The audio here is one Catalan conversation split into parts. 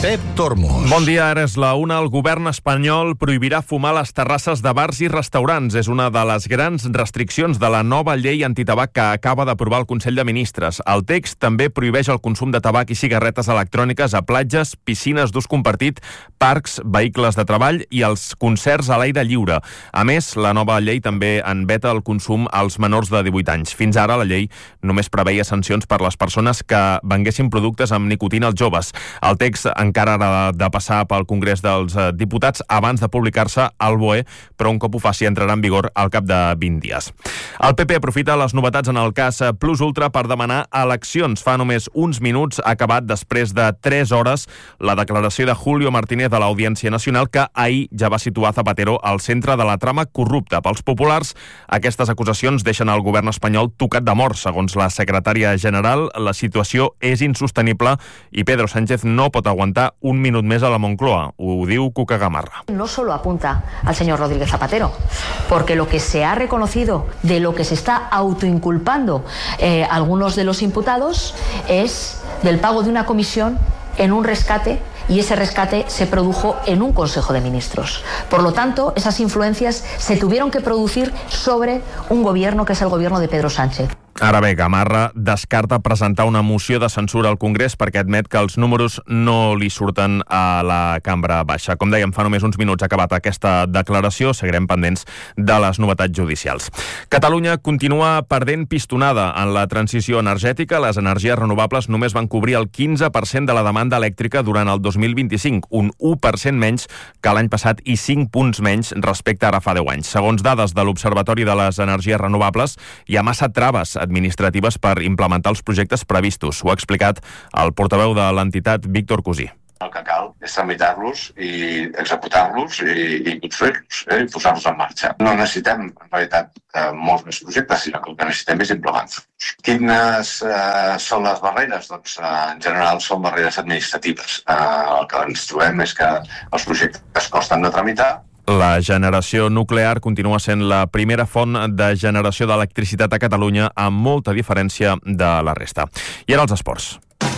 Josep Tormos. Bon dia, ara és la 1. El govern espanyol prohibirà fumar a les terrasses de bars i restaurants. És una de les grans restriccions de la nova llei antitabac que acaba d'aprovar el Consell de Ministres. El text també prohibeix el consum de tabac i cigarretes electròniques a platges, piscines d'ús compartit, parcs, vehicles de treball i els concerts a l'aire lliure. A més, la nova llei també en veta el consum als menors de 18 anys. Fins ara, la llei només preveia sancions per les persones que venguessin productes amb nicotina als joves. El text encara ha de passar pel Congrés dels Diputats abans de publicar-se al BOE, però un cop ho faci entrarà en vigor al cap de 20 dies. El PP aprofita les novetats en el cas Plus Ultra per demanar eleccions. Fa només uns minuts ha acabat, després de 3 hores, la declaració de Julio Martínez de l'Audiència Nacional, que ahir ja va situar Zapatero al centre de la trama corrupta. Pels populars, aquestes acusacions deixen el govern espanyol tocat de mort. Segons la secretària general, la situació és insostenible i Pedro Sánchez no pot aguantar un minut més a la Moncloa. Ho diu Cuca Gamarra. No solo apunta al señor Rodríguez Zapatero, porque lo que se ha reconocido de lo que se está autoinculpando algunos de los imputados es del pago de una comisión en un rescate, y ese rescate se produjo en un Consejo de Ministros. Por lo tanto, esas influencias se tuvieron que producir sobre un gobierno que es el gobierno de Pedro Sánchez. Ara bé, Gamarra descarta presentar una moció de censura al Congrés perquè admet que els números no li surten a la cambra baixa. Com dèiem, fa només uns minuts ha acabat aquesta declaració. Seguirem pendents de les novetats judicials. Catalunya continua perdent pistonada en la transició energètica. Les energies renovables només van cobrir el 15% de la demanda elèctrica durant el 2025, un 1% menys que l'any passat i 5 punts menys respecte a ara fa 10 anys. Segons dades de l'Observatori de les Energies Renovables, hi ha massa traves administratives per implementar els projectes previstos. Ho ha explicat el portaveu de l'entitat, Víctor Cosí. El que cal és tramitar-los i executar-los i construir-los, i posar-los en marxa. No necessitem, en realitat, molts més projectes, sinó que el que necessitem és implementar-los. Quines són les barreres? Doncs, en general, són barreres administratives. El que ens trobem és que els projectes costen de tramitar. La generació nuclear continua sent la primera font de generació d'electricitat a Catalunya, amb molta diferència de la resta. I ara els esports.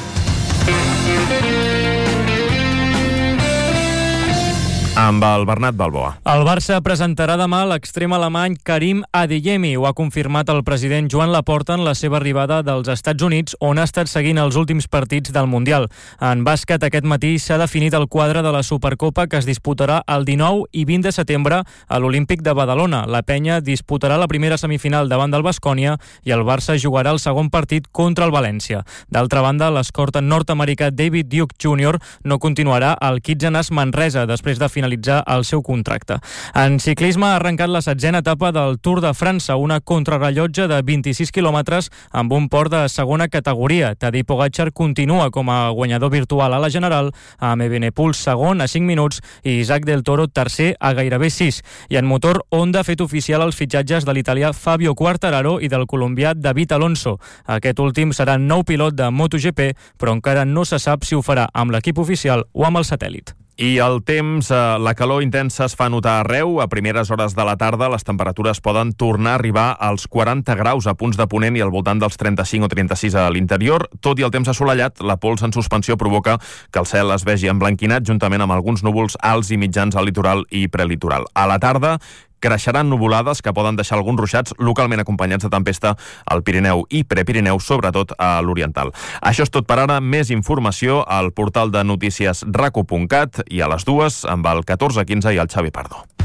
Amb el Bernat Balboa. El Barça presentarà demà l'extrem alemany Karim Adeyemi. Ho ha confirmat el president Joan Laporta en la seva arribada dels Estats Units, on ha estat seguint els últims partits del Mundial. En bàsquet, aquest matí s'ha definit el quadre de la Supercopa, que es disputarà el 19 i 20 de setembre a l'Olímpic de Badalona. La Penya disputarà la primera semifinal davant del Baskonia i el Barça jugarà el segon partit contra el València. D'altra banda, l'escorta nord-americà David Duke Jr. no continuarà al Kitchener Manresa després de finalitzar el seu contracte. En ciclisme ha arrencat la 7a etapa del Tour de França, una contrarrellotge de 26 quilòmetres amb un port de segona categoria. Tadej Pogačar continua com a guanyador virtual a la general, amb Evenepoel segon a 5 minuts i Isaac del Toro tercer a gairebé 6. I en motor, Honda ha fet oficial els fitxatges de l'italià Fabio Quartararo i del colombià David Alonso. Aquest últim serà nou pilot de MotoGP, però encara no se sap si ho farà amb l'equip oficial o amb el satèl·lit. I el temps, la calor intensa es fa notar arreu. A primeres hores de la tarda les temperatures poden tornar a arribar als 40 graus a punts de Ponent i al voltant dels 35 o 36 a l'interior. Tot i el temps assolellat, la pols en suspensió provoca que el cel es vegi emblanquinat juntament amb alguns núvols alts i mitjans al litoral i prelitoral. A la tarda creixeran nuvolades que poden deixar alguns ruixats localment acompanyats de tempesta al Pirineu i Prepirineu, sobretot a l'oriental. Això és tot per ara. Més informació al portal de notícies raco.cat i a les 2 amb el 1415 i el Xavi Pardo.